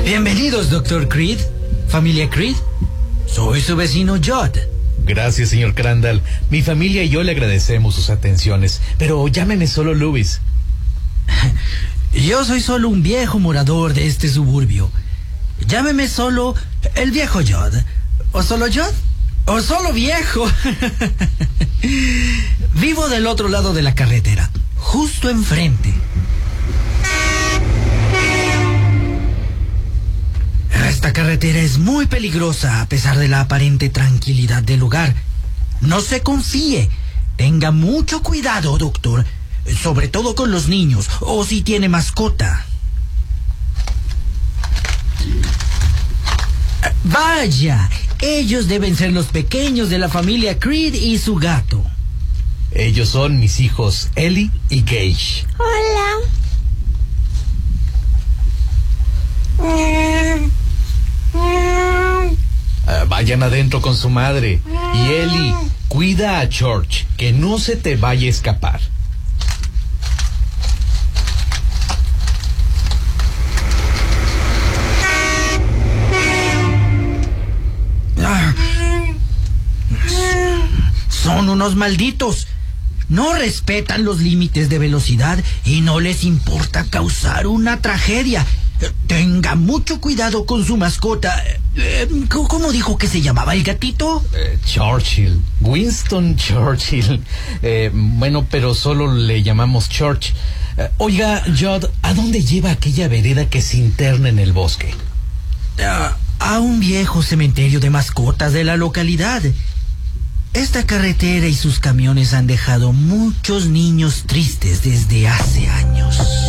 Bienvenidos, Dr. Creed. Familia Creed. Soy su vecino Judd. Gracias, señor Crandall. Mi familia y yo le agradecemos sus atenciones, pero llámeme solo Lewis. Yo soy solo un viejo morador de este suburbio. Llámeme solo el viejo Judd. ¿O solo Judd? ¿O solo viejo? Vivo del otro lado de la carretera, justo enfrente. Esta carretera es muy peligrosa a pesar de la aparente tranquilidad del lugar. No se confíe. Tenga mucho cuidado, doctor. Sobre todo con los niños o si tiene mascota. Vaya, ellos deben ser los pequeños de la familia Creed y su gato. Ellos son mis hijos Ellie y Gage. Hola. Vayan adentro con su madre. Y Ellie, cuida a George, que no se te vaya a escapar. Son unos malditos. No respetan los límites de velocidad y no les importa causar una tragedia. Tenga mucho cuidado con su mascota. ¿Cómo dijo que se llamaba el gatito? Churchill. Winston Churchill. Bueno, pero solo le llamamos Church. Oiga, Judd, ¿a dónde lleva aquella vereda que se interna en el bosque? A un viejo cementerio de mascotas de la localidad. Esta carretera y sus camiones han dejado muchos niños tristes desde hace años.